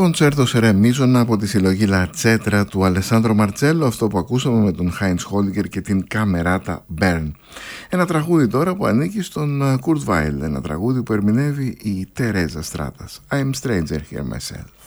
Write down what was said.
Κοντσέρτο σε ρε μίζωνα από τη συλλογή Λατσέτρα του Αλεσάνδρο Μαρτσέλο, αυτό που ακούσαμε με τον Χάινς Χόλγκερ και την Καμεράτα Μπέρν. Ένα τραγούδι τώρα που ανήκει στον Κουρτ Βάιλ, ένα τραγούδι που ερμηνεύει η Τερέζα Στράτας. I'm stranger here myself.